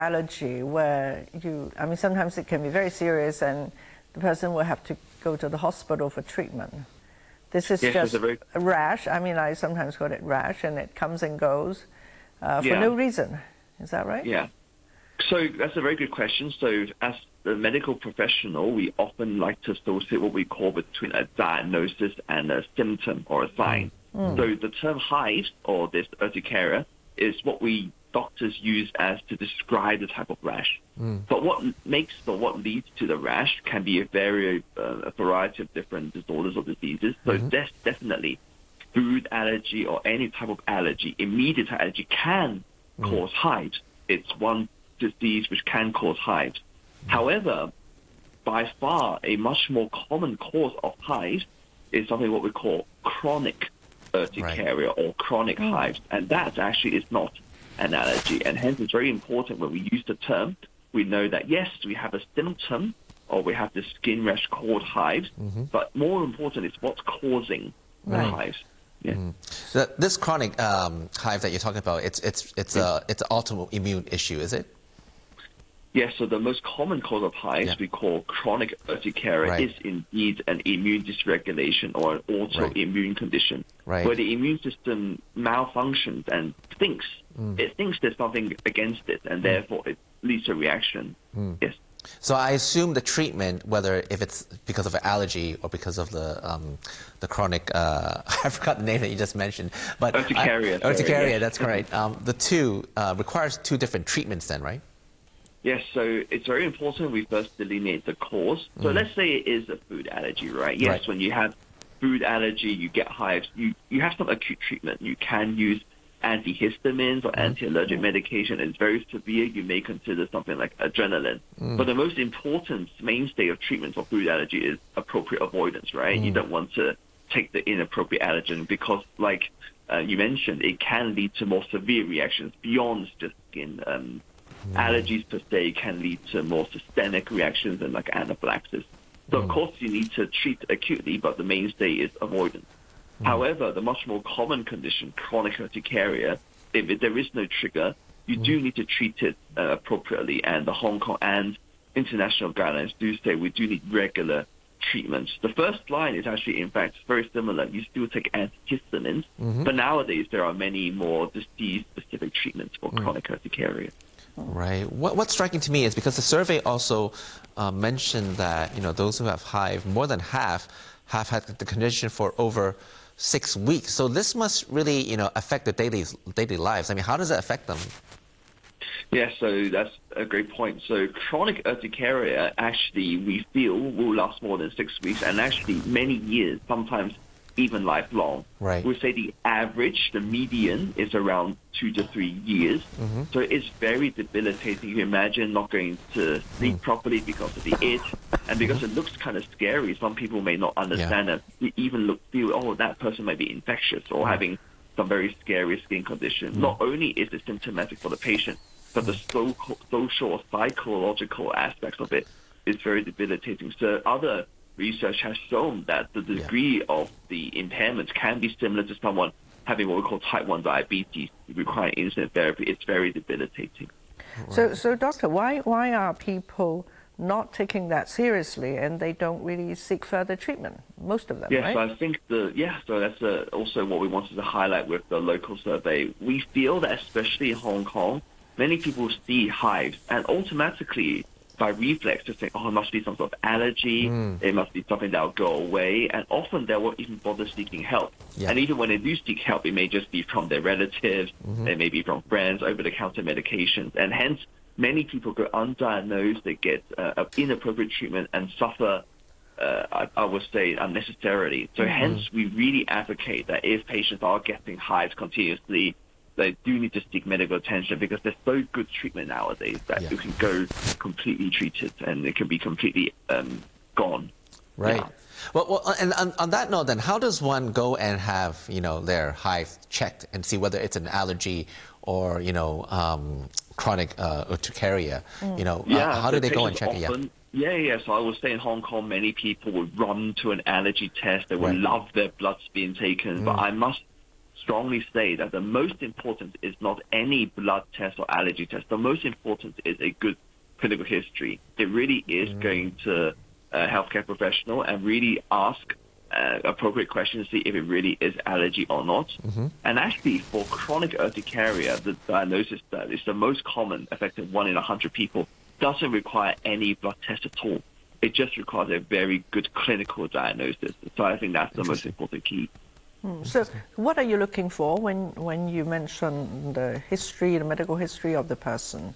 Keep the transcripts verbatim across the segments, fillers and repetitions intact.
allergy where you, I mean, sometimes it can be very serious and the person will have to go to the hospital for treatment. This is yes, just a, very... a rash. I mean, I sometimes call it rash, and it comes and goes uh, for yeah. no reason. Is that right? Yeah. So that's a very good question. So as the medical professional, we often like to associate what we call between a diagnosis and a symptom or a sign. Mm. So the term hives or this urticaria is what we doctors use as to describe the type of rash. Mm. But what makes or what leads to the rash can be a very uh, a variety of different disorders or diseases. So mm-hmm. that's definitely food allergy or any type of allergy, immediate allergy can mm. cause hives. It's one disease which can cause hives. Mm. However, by far a much more common cause of hives is something what we call chronic urticaria right. or chronic mm. hives, and that actually is not an allergy, and hence it's very important when we use the term, we know that yes, we have a symptom or we have the skin rash called hives, mm-hmm. but more important is what's causing the right. hives. Yeah. Mm. So this chronic um, hive that you're talking about, it's it's it's yeah. a it's an autoimmune issue, is it? Yes, so the most common cause of hives yeah. we call chronic urticaria right. is indeed an immune dysregulation or an autoimmune right. condition right. where the immune system malfunctions and thinks, mm. it thinks there's something against it and mm. therefore it leads to a reaction. Mm. Yes. So I assume the treatment, whether if it's because of an allergy or because of the um, the chronic, uh, I forgot the name that you just mentioned, but urticaria. I, urticaria, yes. That's correct. Um, the two uh, requires two different treatments then, right? Yes, so it's very important we first delineate the cause. So mm. let's say it is a food allergy, right? Yes, right. when you have food allergy, you get hives, you, you have some acute treatment. You can use antihistamines or mm. anti-allergic mm. medication. It's very severe. You may consider something like adrenaline. Mm. But the most important mainstay of treatment for food allergy is appropriate avoidance, right? Mm. You don't want to take the inappropriate allergen because, like uh, you mentioned, it can lead to more severe reactions beyond just skin um Mm. Allergies per se can lead to more systemic reactions and like anaphylaxis. So mm. of course you need to treat acutely, but the mainstay is avoidance. Mm. However, the much more common condition, chronic urticaria, if there is no trigger, you mm. do need to treat it uh, appropriately. And the Hong Kong and international guidelines do say we do need regular treatments. The first line is actually, in fact, very similar. You still take antihistamines, mm-hmm. but nowadays there are many more disease-specific treatments for mm. chronic urticaria. Right. What, what's striking to me is because the survey also uh, mentioned that, you know, those who have hive, more than half have had the condition for over six weeks. So this must really, you know, affect their daily, daily lives. I mean, how does it affect them? Yeah, so that's a great point. So chronic urticaria actually, we feel, will last more than six weeks and actually many years, sometimes even lifelong. Right. We say the average, the median, is around two to three years. Mm-hmm. So it's very debilitating. You imagine not going to sleep mm. properly because of the itch, and because mm-hmm. it looks kind of scary. Some people may not understand yeah. it. You even look, feel, oh, that person might be infectious or mm. having some very scary skin condition. Mm. Not only is it symptomatic for the patient, but mm. the so social or psychological aspects of it is very debilitating. So other research has shown that the degree yeah. of the impairment can be similar to someone having what we call type one diabetes, requiring insulin therapy. It's very debilitating. Right. So, so doctor, why why are people not taking that seriously and they don't really seek further treatment? Most of them, yes, right? So I think the yeah. So that's uh, also what we wanted to highlight with the local survey. We feel that especially in Hong Kong, many people see hives and automatically, by reflex, to think, oh, it must be some sort of allergy, mm. it must be something that will go away, and often they won't even bother seeking help. Yeah. And even when they do seek help, it may just be from their relatives, mm-hmm. it may be from friends, over-the-counter medications, and hence many people go undiagnosed, they get uh, inappropriate treatment and suffer, uh, I, I would say, unnecessarily. So mm-hmm. hence, we really advocate that if patients are getting hives continuously, they do need to seek medical attention because there's so good treatment nowadays that yeah. you can go completely treated and it can be completely um, gone. Right. Yeah. Well, well, and on, on that note, then, how does one go and have, you know, their hive checked and see whether it's an allergy or, you know, um, chronic uh, urticaria? Mm. You know, yeah, uh, how so do they go and check often, it? Yeah. Yeah, yeah. So I would say in Hong Kong, many people would run to an allergy test. They would right. love their bloods being taken. Mm. But I must strongly say that the most important is not any blood test or allergy test. The most important is a good clinical history. It really is mm. going to a healthcare professional and really ask uh, appropriate questions to see if it really is allergy or not. Mm-hmm. And actually, for chronic urticaria, the diagnosis that is the most common, affecting one in a hundred people, doesn't require any blood test at all. It just requires a very good clinical diagnosis. So I think that's the most important key. Hmm. So what are you looking for when, when you mention the history, the medical history of the person?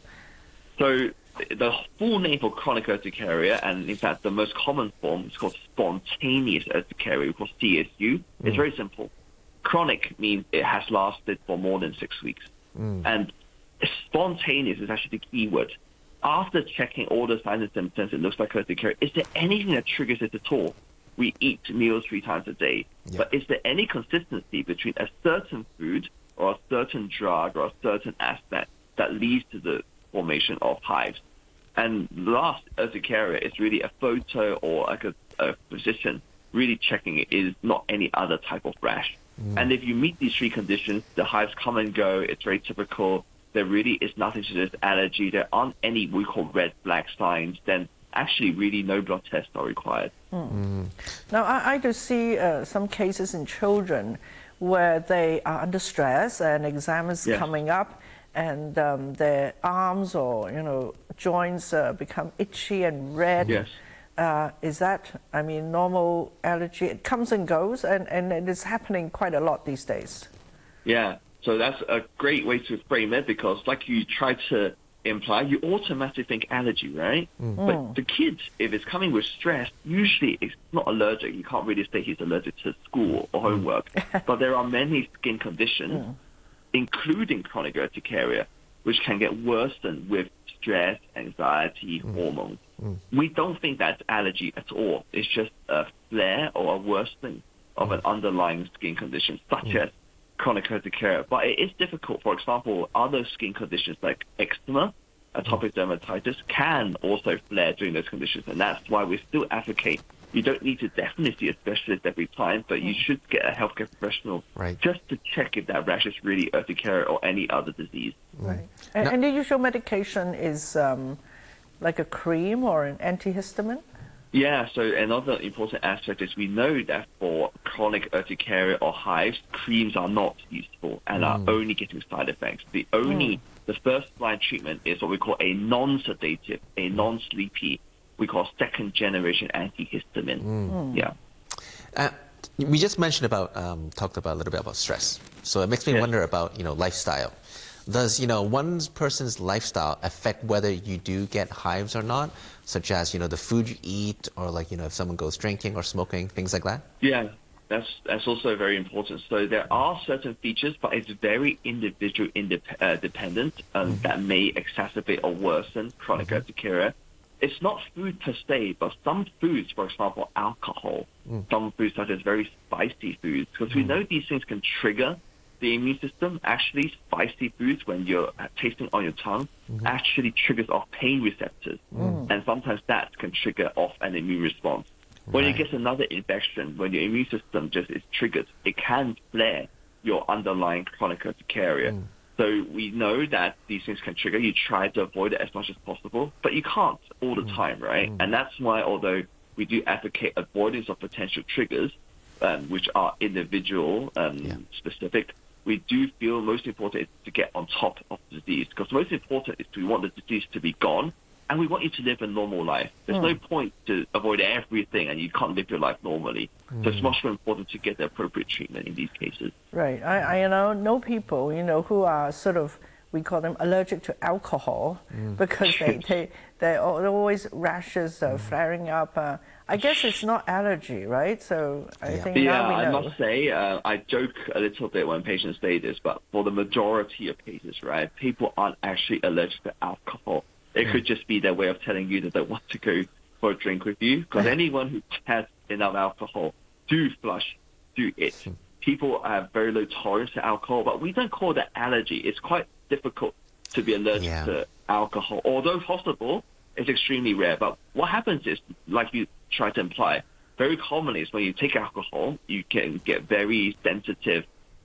So the full name for chronic urticaria, and in fact the most common form, is called spontaneous urticaria, we call C S U. Mm. It's very simple. Chronic means it has lasted for more than six weeks. Mm. And spontaneous is actually the key word. After checking all the signs and symptoms, it looks like urticaria. Is there anything that triggers it at all? We eat meals three times a day. Yeah. But is there any consistency between a certain food or a certain drug or a certain aspect that leads to the formation of hives? And last, urticaria is really a photo or like a, a physician really checking it is not any other type of rash. Mm. And if you meet these three conditions, the hives come and go, it's very typical, there really is nothing to do with allergy, there aren't any we call red flag signs, then actually really no blood tests are required. Mm. Mm. Now, I, I do see uh, some cases in children where they are under stress and exam is yes. coming up, and um, their arms or, you know, joints uh, become itchy and red. Yes. Uh, is that, I mean, normal allergy? It comes and goes, and, and it is happening quite a lot these days. Yeah, so that's a great way to frame it, because like you try to imply, you automatically think allergy, right? Mm. But mm. the kid, if it's coming with stress, usually it's not allergic. You can't really say he's allergic to school or homework. But there are many skin conditions, mm. including chronic urticaria, which can get worsened with stress, anxiety, mm. hormones. Mm. We don't think that's allergy at all. It's just a flare or a worsening of mm. an underlying skin condition, such mm. as chronic urticaria. But it is difficult. For example, other skin conditions like eczema, atopic dermatitis can also flare during those conditions. And that's why we still advocate you don't need to definitely see a specialist every time, but you should get a healthcare professional right. just to check if that rash is really urticaria or any other disease. Right. And, and the usual medication is um, like a cream or an antihistamine? Yeah, so another important aspect is we know that for chronic urticaria or hives, creams are not useful and mm. are only getting side effects. The only, mm. the first line treatment is what we call a non-sedative, a non-sleepy, we call second generation antihistamine. Mm. Yeah. Uh, we just mentioned about, um, talked about a little bit about stress. So it makes me yes. wonder about, you know, lifestyle. Does, you know, one person's lifestyle affect whether you do get hives or not, such as, you know, the food you eat, or like, you know, if someone goes drinking or smoking, things like that? Yeah, that's that's also very important. So there are certain features, but it's very individual indep uh, dependent um, mm-hmm. that may exacerbate or worsen chronic mm-hmm. urticaria. It's not food per se, but some foods, for example, alcohol, mm. some foods such as very spicy foods, because mm. we know these things can trigger the immune system. Actually, spicy foods, when you're tasting on your tongue, mm-hmm. actually triggers off pain receptors. Mm. And sometimes that can trigger off an immune response. When right. you get another infection, when your immune system just is triggered, it can flare your underlying chronic urticaria. Mm. So we know that these things can trigger. You try to avoid it as much as possible, but you can't all the mm. time, right? Mm. And that's why, although we do advocate avoidance of potential triggers, um, which are individual um, yeah. specific, we do feel most important is to get on top of the disease, because most important is we want the disease to be gone, and we want you to live a normal life. There's mm. no point to avoid everything and you can't live your life normally. Mm. So it's much more important to get the appropriate treatment in these cases. Right. I, I you know, know people, you know, who are sort of, we call them allergic to alcohol mm. because they, they, they're always rashes uh, mm. flaring up. Uh, I guess it's not allergy, right? So I yeah. think yeah, now we know. I must say, uh, I joke a little bit when patients say this, but for the majority of cases, right, people aren't actually allergic to alcohol. It mm. could just be their way of telling you that they want to go for a drink with you, because anyone who has enough alcohol do flush, do it. Mm. People have very low tolerance to alcohol, but we don't call that allergy. It's quite difficult to be allergic yeah. to alcohol. Although possible, it's extremely rare. But what happens is, like you try to imply, very commonly is when you take alcohol, you can get very sensitive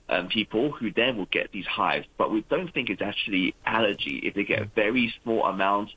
um, people who then will get these hives. But we don't think it's actually allergy if they get a very small amount